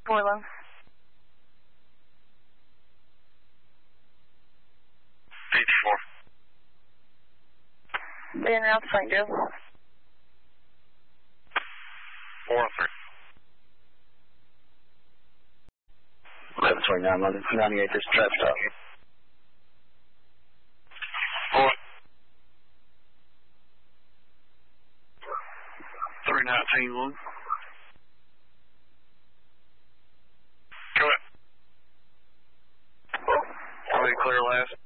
4 Lung. Being out St. Joe. 403. 1129 London, 98, this is traffic stop. 319 Lung. Go ahead. Clear last.